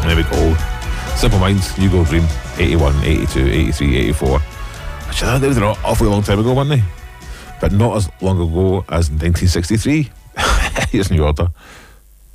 There we go. Simple Minds, You Go Dream, 81, 82, 83, 84. Actually, they were an awfully long time ago, weren't they? But not as long ago as 1963. Here's New Order.